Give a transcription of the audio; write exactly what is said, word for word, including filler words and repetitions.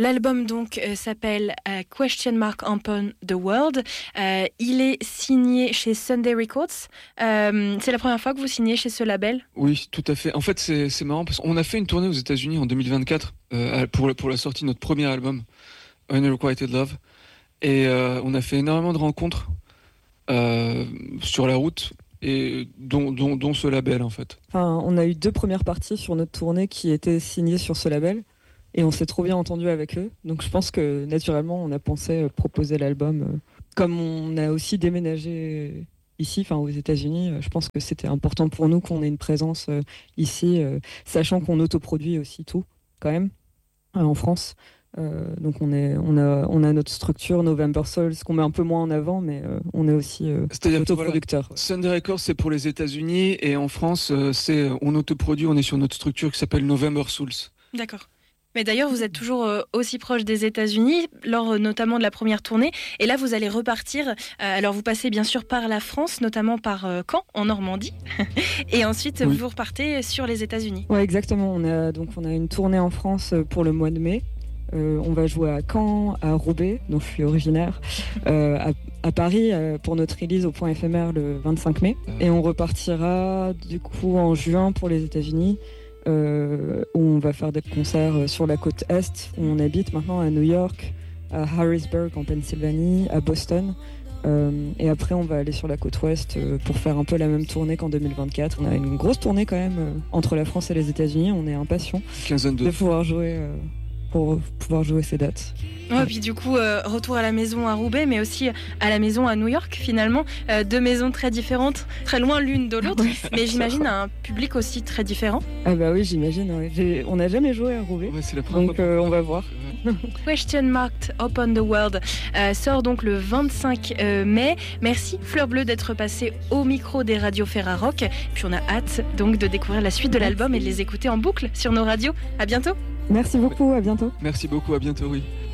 l'album donc euh, s'appelle euh, Question Mark Upon the World. Euh, il est signé chez Sunday Records. Euh, c'est la première fois que vous signez chez ce label ? Oui, tout à fait. En fait, c'est, c'est marrant parce qu'on a fait une tournée aux États-Unis en deux mille vingt-quatre euh, pour, pour la sortie de notre premier album, Unrequited Love. Et euh, on a fait énormément de rencontres euh, sur la route, et dont, dont, dont ce label en fait. Enfin, on a eu deux premières parties sur notre tournée qui étaient signées sur ce label. Et on s'est trop bien entendu avec eux. Donc je pense que naturellement, on a pensé proposer l'album. Comme on a aussi déménagé ici, enfin aux États-Unis, je pense que c'était important pour nous qu'on ait une présence ici, sachant qu'on autoproduit aussi tout, quand même, en France. Euh, donc on, est, on, a, on a notre structure, November Souls, qu'on met un peu moins en avant, mais euh, on est aussi euh, autoproducteur. Voilà, Sunday Records, c'est pour les États-Unis, et en France, euh, c'est, on autoproduit, on est sur notre structure qui s'appelle November Souls. D'accord. Mais d'ailleurs, vous êtes toujours euh, aussi proche des États-Unis, lors euh, notamment de la première tournée. Et là, vous allez repartir. Euh, alors, vous passez bien sûr par la France, notamment par euh, Caen, en Normandie. Et ensuite, oui. vous repartez sur les États-Unis. Ouais, exactement. On a, donc, on a une tournée en France pour le mois de mai. Euh, on va jouer à Caen, à Roubaix, dont je suis originaire, euh, à, à Paris euh, pour notre release au Point éphémère le vingt-cinq mai. Et on repartira du coup en juin pour les États-Unis. Euh, où on va faire des concerts sur la côte Est, où on habite maintenant, à New York, à Harrisburg en Pennsylvanie, à Boston. Euh, et après, on va aller sur la côte Ouest euh, pour faire un peu la même tournée qu'en deux mille vingt-quatre. On a une grosse tournée quand même euh, entre la France et les États-Unis. On est impatients de pouvoir jouer, euh, pour pouvoir jouer ces dates. Ouais, puis du coup, euh, retour à la maison à Roubaix, mais aussi à la maison à New York, finalement. Euh, deux maisons très différentes, très loin l'une de l'autre, mais j'imagine un public aussi très différent. Ah bah oui, j'imagine. Ouais. J'ai... On n'a jamais joué à Roubaix, ouais, c'est la première donc euh, on va voir. Question Mark Upon the World euh, sort donc le vingt-cinq mai. Merci Fleur Bleue d'être passée au micro des radios Ferrarock. Puis on a hâte donc de découvrir la suite de l'album et de les écouter en boucle sur nos radios. À bientôt. Merci beaucoup, à bientôt. Merci beaucoup, à bientôt, oui.